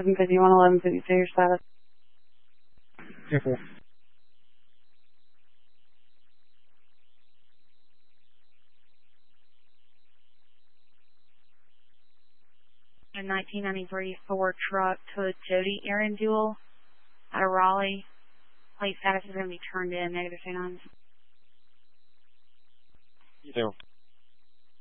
751, 1152, your status. Careful. A 1993 Ford truck to a Jody Aaron Duel out of Raleigh. Plate status is going to be turned in, -29. You too.